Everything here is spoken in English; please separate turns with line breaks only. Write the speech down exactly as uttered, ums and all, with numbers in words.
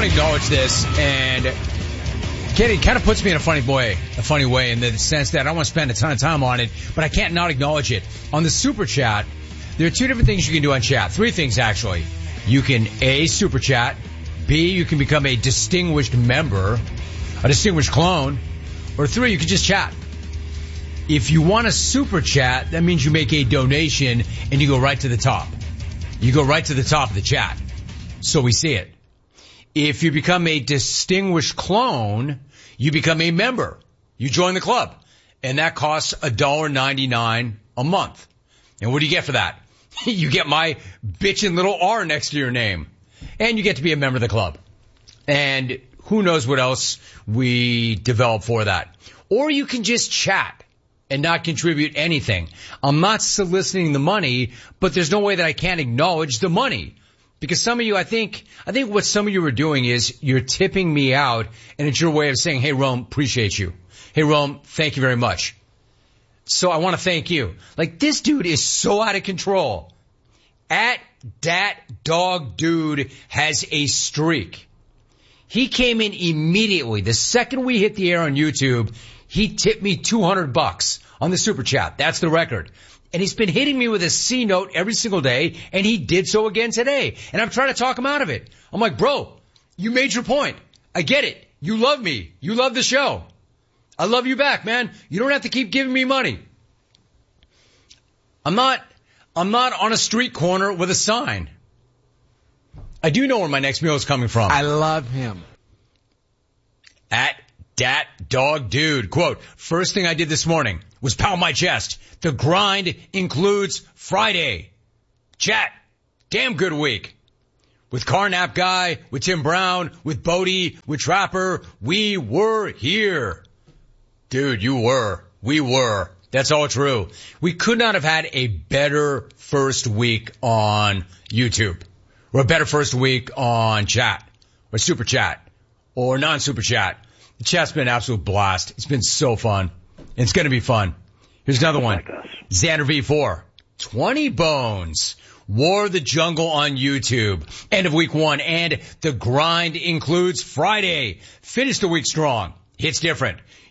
to acknowledge this, and Kenny kind of puts me in a funny way, a funny way in the sense that I don't want to spend a ton of time on it, but I can't not acknowledge it. On the Super Chat, there are two different things you can do on chat. Three things, actually. You can, A, Super Chat. B, you can become a distinguished member, a distinguished clone. Or three, you can just chat. If you want a Super Chat, that means you make a donation and you go right to the top. You go right to the top of the chat, so we see it. If you become a distinguished clone, you become a member. You join the club, and that costs one dollar ninety-nine a month. And what do you get for that? You get my bitchin' little R next to your name, and you get to be a member of the club. And who knows what else we develop for that. Or you can just chat and not contribute anything. I'm not soliciting the money, but there's no way that I can't acknowledge the money. Because some of you, I think, I think what some of you are doing is you're tipping me out, and it's your way of saying, hey, Rome, appreciate you. Hey, Rome, thank you very much. So I want to thank you. Like, this dude is so out of control. At Dat Dog Dude has a streak. He came in immediately. The second we hit the air on YouTube, he tipped me two hundred bucks on the Super Chat. That's the record. And he's been hitting me with a C note every single day, and he did so again today. And I'm trying to talk him out of it. I'm like, bro, you made your point. I get it. You love me. You love the show. I love you back, man. You don't have to keep giving me money. I'm not, I'm not on a street corner with a sign. I do know where my next meal is coming from.
I love him.
At Dat Dog Dude. Quote, first thing I did this morning was pound my chest. The grind includes Friday. Chat. Damn good week. With Carnap Guy, with Tim Brown, with Bodie, with Trapper. We were here. Dude, you were. We were. That's all true. We could not have had a better first week on YouTube. Or a better first week on chat. Or Super Chat. Or non-Super Chat. The chat's been an absolute blast. It's been so fun. And it's going to be fun. Here's another one. Xander V four. twenty bones. War of the Jungle on YouTube. End of week one. And the grind includes Friday. Finish the week strong. Hits different.